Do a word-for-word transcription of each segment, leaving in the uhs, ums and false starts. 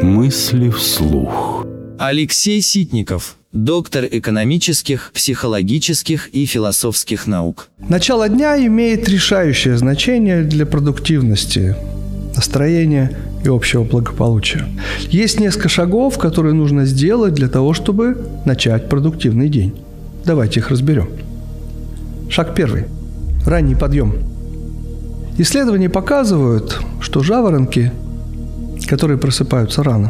Мысли вслух. Алексей Ситников, доктор экономических, психологических и философских наук. Начало дня имеет решающее значение для продуктивности, настроения и общего благополучия. Есть несколько шагов, которые нужно сделать для того, чтобы начать продуктивный день. Давайте их разберем. Шаг первый. Ранний подъем. Исследования показывают, что жаворонки, которые просыпаются рано,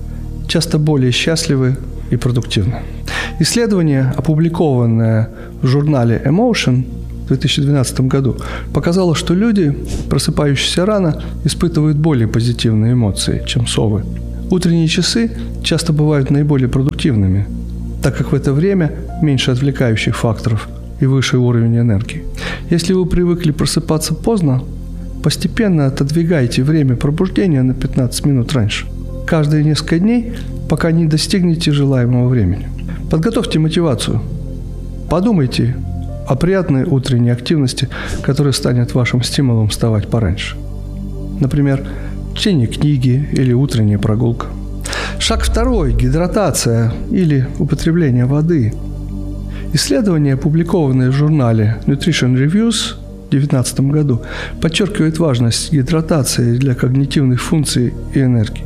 часто более счастливы и продуктивны. Исследование, опубликованное в журнале Emotion в две тысячи двенадцатом году, показало, что люди, просыпающиеся рано, испытывают более позитивные эмоции, чем совы. Утренние часы часто бывают наиболее продуктивными, так как в это время меньше отвлекающих факторов и выше уровень энергии. Если вы привыкли просыпаться поздно, постепенно отодвигайте время пробуждения на пятнадцать минут раньше. Каждые несколько дней, пока не достигнете желаемого времени. Подготовьте мотивацию. Подумайте о приятной утренней активности, которая станет вашим стимулом вставать пораньше. Например, чтение книги или утренняя прогулка. Шаг второй – гидратация или употребление воды. Исследование, опубликованное в журнале Nutrition Reviews в две тысячи девятнадцатом году, подчеркивает важность гидратации для когнитивных функций и энергии.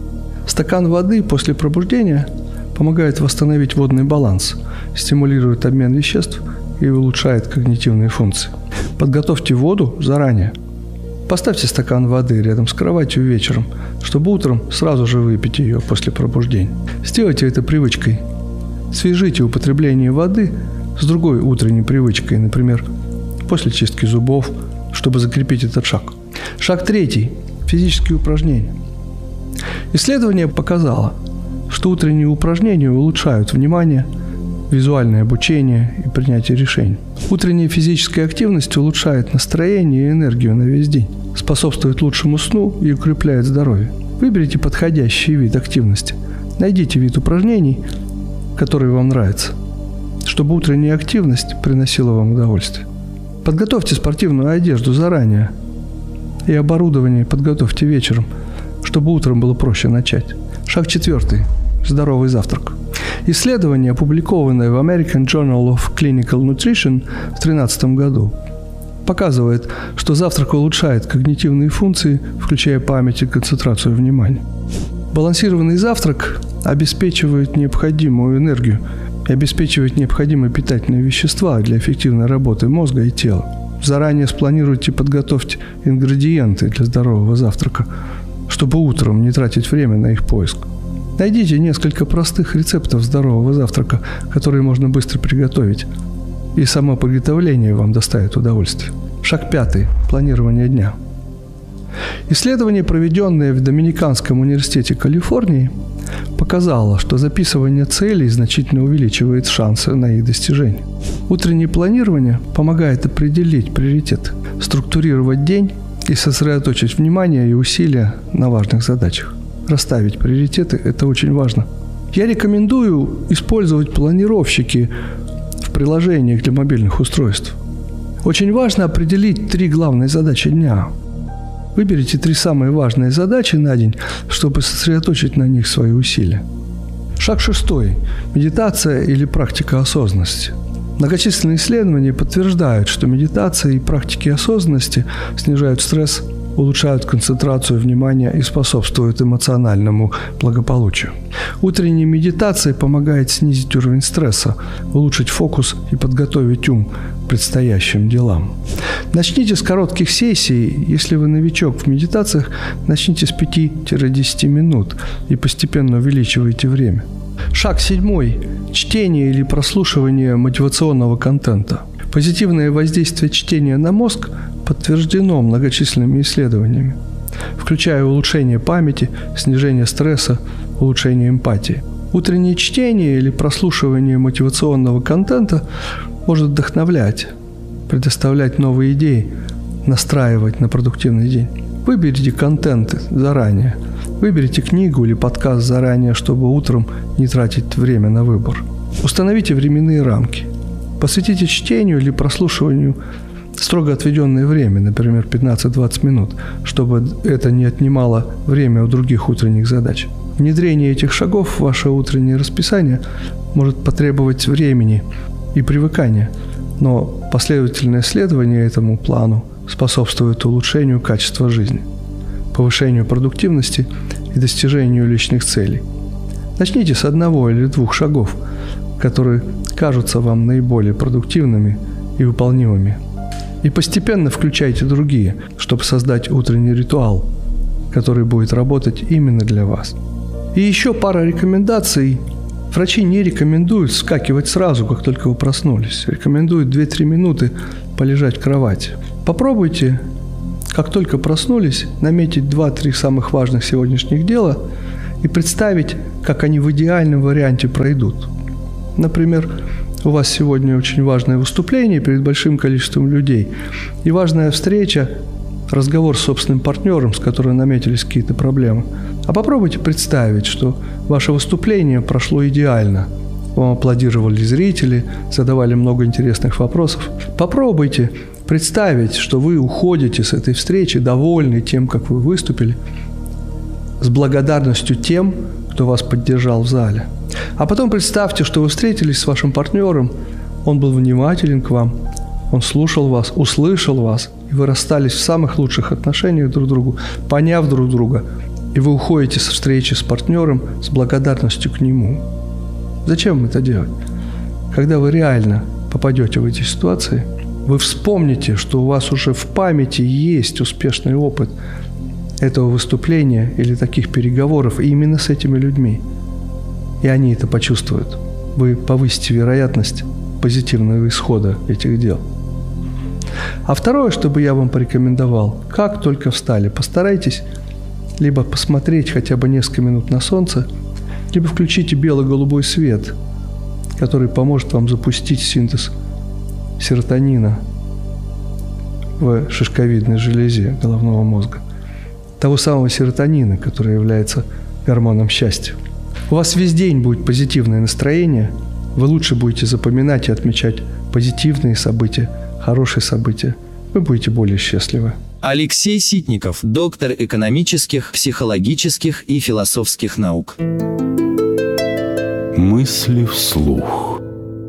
Стакан воды после пробуждения помогает восстановить водный баланс, стимулирует обмен веществ и улучшает когнитивные функции. Подготовьте воду заранее. Поставьте стакан воды рядом с кроватью вечером, чтобы утром сразу же выпить ее после пробуждения. Сделайте это привычкой. Свяжите употребление воды с другой утренней привычкой, например, после чистки зубов, чтобы закрепить этот шаг. Шаг третий – физические упражнения. Исследование показало, что утренние упражнения улучшают внимание, визуальное обучение и принятие решений. Утренняя физическая активность улучшает настроение и энергию на весь день, способствует лучшему сну и укрепляет здоровье. Выберите подходящий вид активности. Найдите вид упражнений, который вам нравится, чтобы утренняя активность приносила вам удовольствие. Подготовьте спортивную одежду заранее и оборудование подготовьте вечером, чтобы утром было проще начать. Шаг четвертый. Здоровый завтрак. Исследование, опубликованное в American Journal of Clinical Nutrition в две тысячи тринадцатом году, показывает, что завтрак улучшает когнитивные функции, включая память и концентрацию внимания. Балансированный завтрак обеспечивает необходимую энергию и обеспечивает необходимые питательные вещества для эффективной работы мозга и тела. Заранее спланируйте и подготовьте ингредиенты для здорового завтрака, чтобы утром не тратить время на их поиск. Найдите несколько простых рецептов здорового завтрака, которые можно быстро приготовить, и само приготовление вам доставит удовольствие. Шаг пятый. Планирование дня. Исследование, проведенное в Доминиканском университете Калифорнии, показало, что записывание целей значительно увеличивает шансы на их достижение. Утреннее планирование помогает определить приоритеты, структурировать день и сосредоточить внимание и усилия на важных задачах. Расставить приоритеты – это очень важно. Я рекомендую использовать планировщики в приложениях для мобильных устройств. Очень важно определить три главные задачи дня. Выберите три самые важные задачи на день, чтобы сосредоточить на них свои усилия. Шаг шестой. Медитация или практика осознанности. Многочисленные исследования подтверждают, что медитация и практики осознанности снижают стресс, улучшают концентрацию внимания и способствуют эмоциональному благополучию. Утренняя медитация помогает снизить уровень стресса, улучшить фокус и подготовить ум к предстоящим делам. Начните с коротких сессий. Если вы новичок в медитациях, начните с пяти-десяти минут и постепенно увеличивайте время. Шаг седьмой. Чтение или прослушивание мотивационного контента. Позитивное воздействие чтения на мозг подтверждено многочисленными исследованиями, включая улучшение памяти, снижение стресса, улучшение эмпатии. Утреннее чтение или прослушивание мотивационного контента может вдохновлять, предоставлять новые идеи, настраивать на продуктивный день. Выберите контент заранее. Выберите книгу или подкаст заранее, чтобы утром не тратить время на выбор. Установите временные рамки. Посвятите чтению или прослушиванию строго отведенное время, например, пятнадцать-двадцать минут, чтобы это не отнимало время у других утренних задач. Внедрение этих шагов в ваше утреннее расписание может потребовать времени и привыкания, но последовательное следование этому плану способствует улучшению качества жизни, повышению продуктивности и достижению личных целей. Начните с одного или двух шагов, которые кажутся вам наиболее продуктивными и выполнимыми. И постепенно включайте другие, чтобы создать утренний ритуал, который будет работать именно для вас. И еще пара рекомендаций. Врачи не рекомендуют вскакивать сразу, как только вы проснулись. Рекомендуют две-три минуты полежать в кровати. Попробуйте, как только проснулись, наметить два-три самых важных сегодняшних дела и представить, как они в идеальном варианте пройдут. Например, у вас сегодня очень важное выступление перед большим количеством людей и важная встреча, разговор с собственным партнером, с которым наметились какие-то проблемы. А попробуйте представить, что ваше выступление прошло идеально. Вам аплодировали зрители, задавали много интересных вопросов. Попробуйте представить, что вы уходите с этой встречи довольны тем, как вы выступили, с благодарностью тем, кто вас поддержал в зале. А потом представьте, что вы встретились с вашим партнером, он был внимателен к вам, он слушал вас, услышал вас, и вы расстались в самых лучших отношениях друг к другу, поняв друг друга, и вы уходите с встречи с партнером с благодарностью к нему. Зачем это делать? Когда вы реально попадете в эти ситуации, вы вспомните, что у вас уже в памяти есть успешный опыт этого выступления или таких переговоров именно с этими людьми. И они это почувствуют. Вы повысите вероятность позитивного исхода этих дел. А второе, что бы я вам порекомендовал, как только встали, постарайтесь либо посмотреть хотя бы несколько минут на солнце, либо включите бело-голубой свет, который поможет вам запустить синтез серотонина в шишковидной железе головного мозга. Того самого серотонина, который является гормоном счастья. У вас весь день будет позитивное настроение, вы лучше будете запоминать и отмечать позитивные события, хорошие события, вы будете более счастливы. Алексей Ситников, доктор экономических, психологических и философских наук. Мысли вслух.